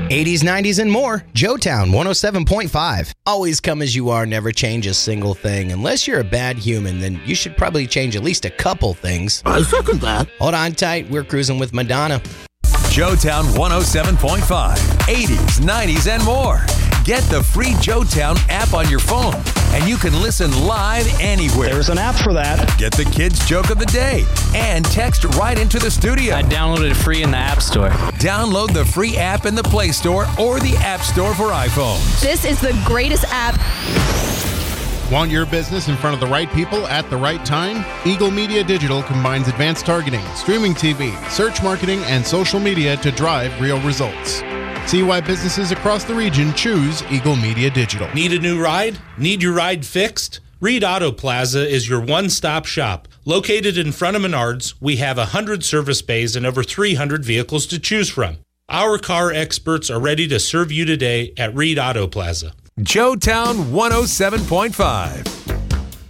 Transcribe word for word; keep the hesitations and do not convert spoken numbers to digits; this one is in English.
eighties, nineties, and more. Joetown one oh seven point five. Always come as you are, never change a single thing. Unless you're a bad human, then you should probably change at least a couple things. I second that. Hold on tight. We're cruising with Madonna. Joetown one oh seven point five. eighties, nineties, and more. Get the free Joetown app on your phone, and you can listen live anywhere. There's an app for that. Get the kids' joke of the day and text right into the studio. I downloaded it free in the App Store. Download the free app in the Play Store or the App Store for iPhones. This is the greatest app. Want your business in front of the right people at the right time? Eagle Media Digital combines advanced targeting, streaming T V, search marketing, and social media to drive real results. See why businesses across the region choose Eagle Media Digital. Need a new ride? Need your ride fixed? Reed Auto Plaza is your one-stop shop. Located in front of Menards, we have one hundred service bays and over three hundred vehicles to choose from. Our car experts are ready to serve you today at Reed Auto Plaza. Joetown one oh seven point five.